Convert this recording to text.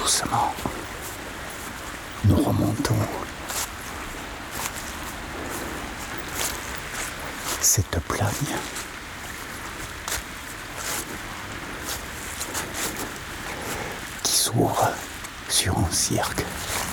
doucement, nous remontons cette plagne qui s'ouvre sur un cirque.